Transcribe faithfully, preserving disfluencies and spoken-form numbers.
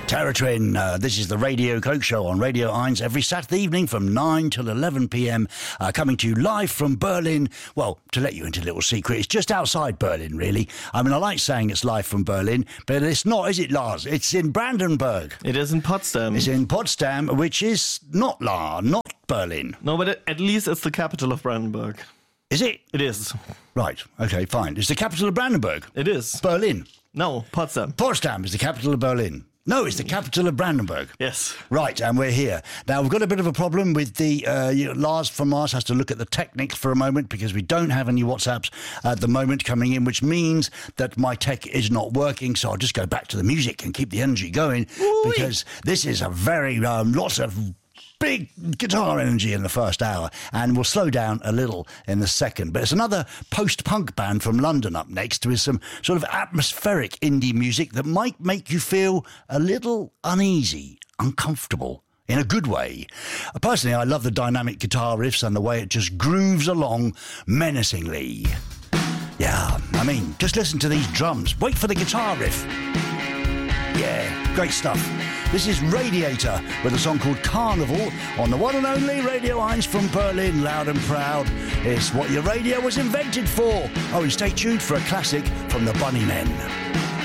Terra Twin, uh, this is the Radio Coke Show on Radio Eins every Saturday evening from nine till eleven p.m, uh, coming to you live from Berlin. Well, to let you into a little secret, it's just outside Berlin, really. I mean, I like saying it's live from Berlin, but it's not, is it, Lars? It's in Brandenburg. It is in Potsdam. It's in Potsdam, which is not La, not Berlin. No, but at least it's the capital of Brandenburg. Is it? It is. Right, okay, fine. It's the capital of Brandenburg. It is. Berlin. No, Potsdam. Potsdam is the capital of Berlin. No, it's the capital of Brandenburg. Yes. Right, and we're here. Now, we've got a bit of a problem with the... Uh, you know, Lars from Mars has to look at the techniques for a moment because we don't have any WhatsApps at the moment coming in, which means that my tech is not working, so I'll just go back to the music and keep the energy going. Ooh-wee. Because this is a very... Um, lots of... big guitar energy in the first hour, and we'll slow down a little in the second. But it's another post-punk band from London up next with some sort of atmospheric indie music that might make you feel a little uneasy, uncomfortable, in a good way. Personally, I love the dynamic guitar riffs and the way it just grooves along menacingly. Yeah, I mean, just listen to these drums. Wait for the guitar riff. Yeah, great stuff. This is Radiator with a song called Carnival on the one and only Radio Eins from Berlin, loud and proud. It's what your radio was invented for. Oh, and stay tuned for a classic from the Bunnymen.